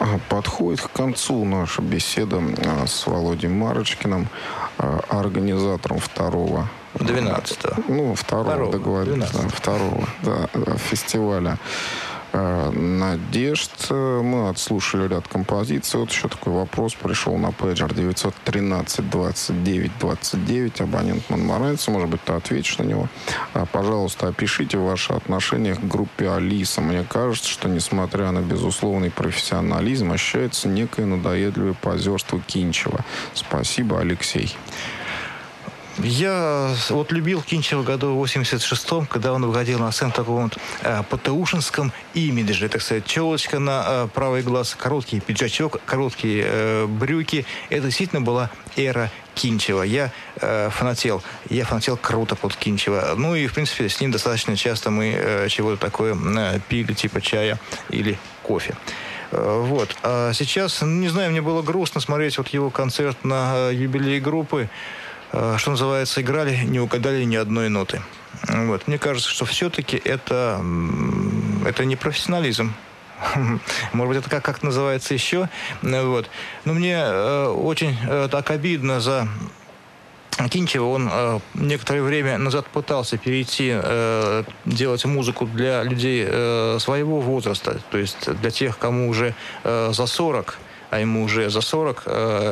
Подходит к концу наша беседа с Володей Марочкиным, организатором второго. 12-го. Ну, второго, договорились. Да, второго, да, фестиваля «Надежд». Мы отслушали ряд композиций. Вот еще такой вопрос пришел на пейджер 913-29-29. Абонент Монмаранец. Может быть, ты ответишь на него. Пожалуйста, опишите ваши отношения к группе «Алиса». Мне кажется, что, несмотря на безусловный профессионализм, ощущается некое надоедливое позерство Кинчева. Спасибо, Алексей. Я вот любил Кинчева году в 86-м, когда он выходил на сцену в таком вот ПТУшинском имидже, так сказать. Челочка на правый глаз, короткий пиджачок, короткие брюки. Это действительно была эра Кинчева. Я фанател круто под Кинчева. Ну и, в принципе, с ним достаточно часто мы чего-то такое пили, типа чая или кофе. Вот. А сейчас, не знаю, мне было грустно смотреть вот его концерт на юбилей группы. Что называется, играли, не угадали ни одной ноты. Вот. Мне кажется, что все-таки это не профессионализм. Может быть, это как называется еще. Вот. Но мне очень так обидно за Кинчева. Он некоторое время назад пытался перейти, делать музыку для людей своего возраста. То есть для тех, кому уже за 40. А ему уже за 40,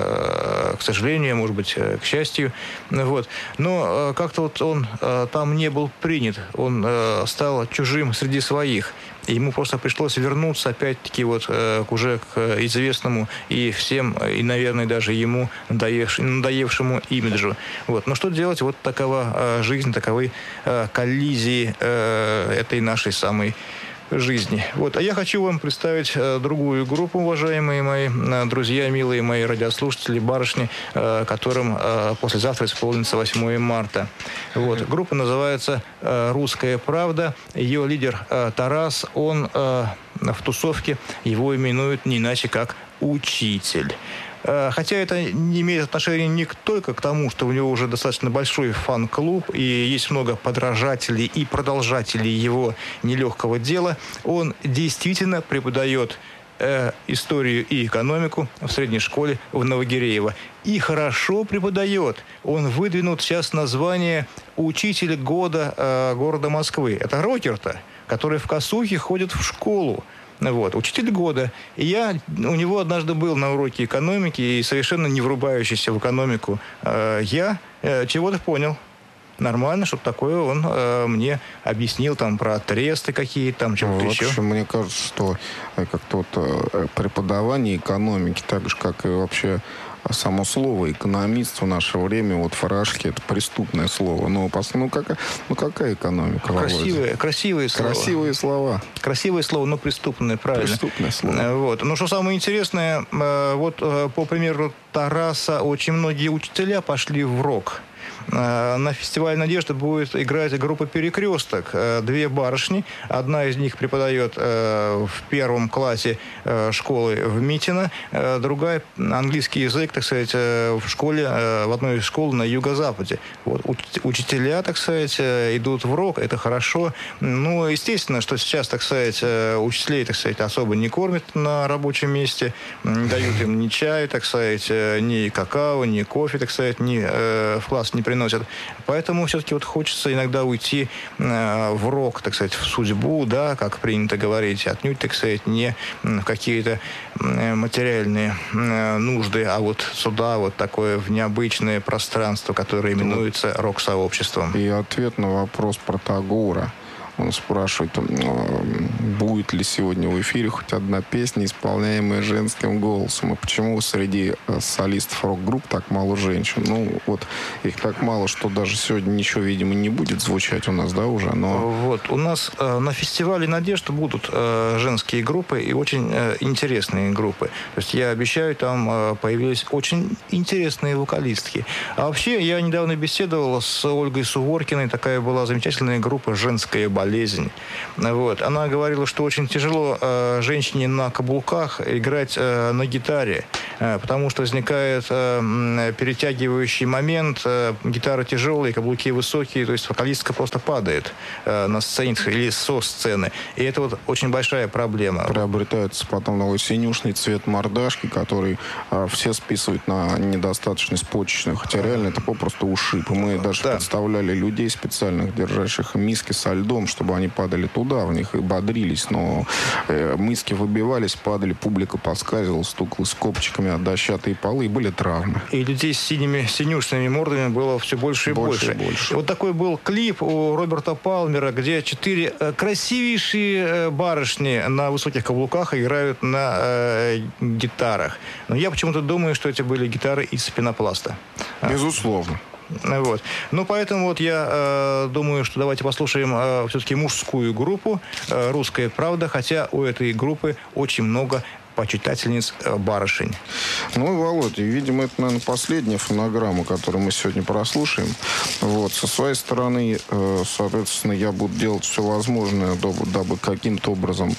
к сожалению, может быть, к счастью. Вот. Но как-то вот он там не был принят. Он стал чужим среди своих. И ему просто пришлось вернуться, опять-таки, вот уже к известному и всем, и, наверное, даже ему надоевшему имиджу. Вот. Но что делать? Вот такова жизнь, таковы коллизии этой нашей самой жизни. Вот. А я хочу вам представить другую группу, уважаемые мои друзья, милые мои радиослушатели, барышни, которым послезавтра исполнится 8 марта. Вот. Группа называется «Русская правда». Ее лидер Тарас, он в тусовке, его именуют не иначе как «Учитель». Хотя это не имеет отношения не только к тому, что у него уже достаточно большой фан-клуб и есть много подражателей и продолжателей его нелегкого дела, он действительно преподает историю и экономику в средней школе в Новогиреево. И хорошо преподает. Он выдвинул сейчас название «Учитель года города Москвы». Это рокер-то, который в косухе ходит в школу. Вот, учитель года. И я у него однажды был на уроке экономики, и совершенно не врубающийся в экономику я чего-то понял. Нормально, что такое он мне объяснил там про тресты какие-то, там что-то еще. В общем, мне кажется, что как-то вот преподавание экономики, так же, как и вообще само слово «экономист» в наше время, вот фаражки, это преступное слово. Какая экономика, Володя? Красивые слова. Красивые слова, но преступное, правильно. Преступное слово. Вот. Но что самое интересное, вот по примеру Тараса, очень многие учителя пошли в рок. На фестивале «Надежда» будет играть группа «Перекресток». Две барышни. Одна из них преподает в первом классе школы в Митино. Другая английский язык, так сказать, в школе, в одной из школ на юго-западе. Вот. Учителя, так сказать, идут в рок. Это хорошо. Ну, естественно, что сейчас, так сказать, учителей, так сказать, особо не кормят на рабочем месте. Не дают им ни чая, так сказать, ни какао, ни кофе, так сказать, ни в класс не приносят. Поэтому все-таки вот хочется иногда уйти в рок, так сказать, в судьбу, да, как принято говорить, отнюдь, так сказать, не в какие-то материальные нужды, а вот сюда, вот такое в необычное пространство, которое именуется рок-сообществом. И ответ на вопрос Протагора. Он спрашивает, будет ли сегодня в эфире хоть одна песня, исполняемая женским голосом. И почему среди солистов рок-групп так мало женщин? Ну, вот их так мало, что даже сегодня ничего, видимо, не будет звучать у нас, да, уже? Но... Вот, у нас на фестивале «Надежда» будут женские группы и очень интересные группы. То есть я обещаю, там появились очень интересные вокалистки. А вообще, я недавно беседовал с Ольгой Суворкиной, такая была замечательная группа «Женская болезнь». Вот. Она говорила, что очень тяжело женщине на каблуках играть на гитаре, потому что возникает перетягивающий момент, гитара тяжелая, каблуки высокие, то есть вокалистка просто падает на сцене или со сцены. И это вот очень большая проблема. Приобретается потом такой синюшный цвет мордашки, который все списывают на недостаточность почечных, хотя реально это попросту ушиб. И мы даже представляли людей специальных, держащих миски со льдом, чтобы они падали туда, в них и бодрились, но миски выбивались, падали, публика подсказывалась, стукалась копчиками о дощатые полы, и были травмы. И людей с синюшными мордами было все больше и больше. И вот такой был клип у Роберта Палмера, где 4 красивейшие барышни на высоких каблуках играют на гитарах. Но я почему-то думаю, что это были гитары из пенопласта. Безусловно. Вот. Ну, поэтому вот я думаю, что давайте послушаем все-таки мужскую группу «Русская правда», хотя у этой группы очень много почитательниц барышень. Ну, Володя, видимо, это, наверное, последняя фонограмма, которую мы сегодня прослушаем. Вот. Со своей стороны, соответственно, я буду делать все возможное, дабы каким-то образом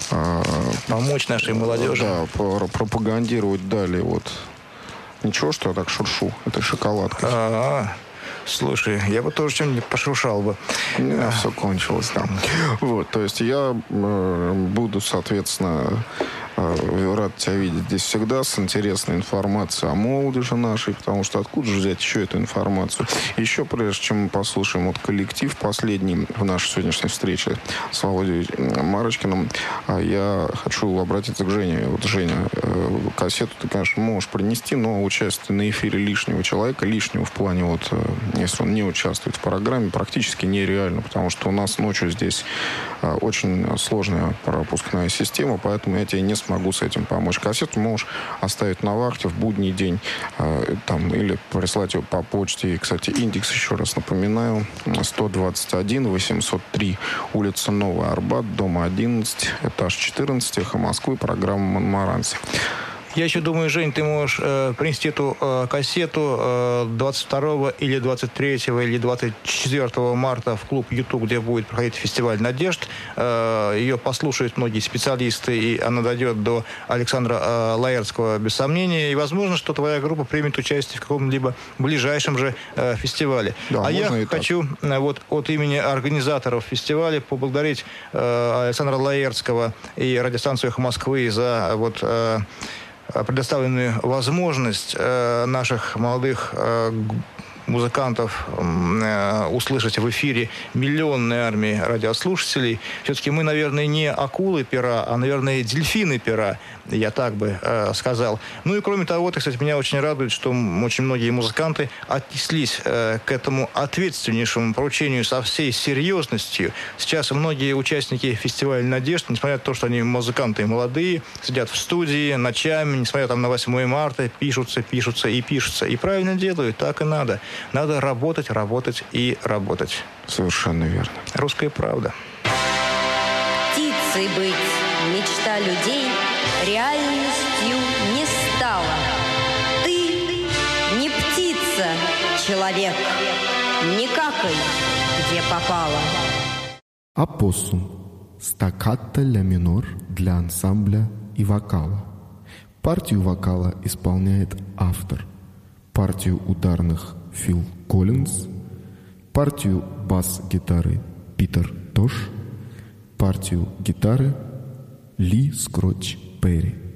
помочь нашей молодежи. Да, пропагандировать далее. Вот. Ничего, что я так шуршу этой шоколадкой. Слушай, я бы тоже чем-нибудь пошуршал бы. Все кончилось там. Вот, то есть я буду, соответственно, рад тебя видеть здесь всегда с интересной информацией о молодежи нашей, потому что откуда же взять еще эту информацию? Еще прежде чем мы послушаем вот коллектив последний в нашей сегодняшней встрече с Володей Марочкиным, я хочу обратиться к Жене. Вот, Женя, кассету ты, конечно, можешь принести, но участие на эфире лишнего человека, лишнего в плане вот, если он не участвует в программе, практически нереально, потому что у нас ночью здесь очень сложная пропускная система, поэтому я тебе не смогу с этим помочь. Кассету можешь оставить на вахте в будний день там, или прислать ее по почте. И, кстати, индекс, еще раз напоминаю, 121-803, улица Новый Арбат, дом 11, этаж 14, «Эхо Москвы», программа «Монмаранси». Я еще думаю, Жень, ты можешь принести эту кассету 22 или 23 или 24 марта в клуб «Ютуб», где будет проходить фестиваль «Надежд». Ее послушают многие специалисты, и она дойдет до Александра Лаэртского без сомнения. И возможно, что твоя группа примет участие в каком-либо ближайшем же фестивале. Да, я хочу вот от имени организаторов фестиваля поблагодарить Александра Лаэртского и радиостанцию «Эхо Москвы» за вот предоставленную возможность наших молодых музыкантов услышать в эфире миллионной армии радиослушателей. Все-таки мы, наверное, не акулы пера, а, наверное, дельфины пера, я так бы сказал. Ну и кроме того, кстати, меня очень радует, что очень многие музыканты отнеслись к этому ответственнейшему поручению со всей серьезностью. Сейчас многие участники фестиваля «Надежд», несмотря на то, что они музыканты молодые, сидят в студии ночами, несмотря там на 8 марта, пишутся. И правильно делают, так и надо. Надо работать, работать и работать. Совершенно верно. Русская правда. Птицей быть, мечта людей, реальностью не стала. Ты не птица, человек, не какай, где попала. Опоссум. Стаккато ля минор для ансамбля и вокала. Партию вокала исполняет автор. Партию ударных Фил Коллинз, партию бас-гитары Питер Тош, партию гитары Ли Скротч Перри.